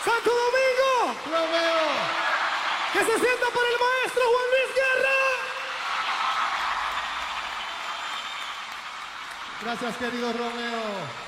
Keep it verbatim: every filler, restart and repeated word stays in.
Santo Domingo. Romeo. Que se sienta por el maestro Juan Luis Guerra. Gracias, querido Romeo.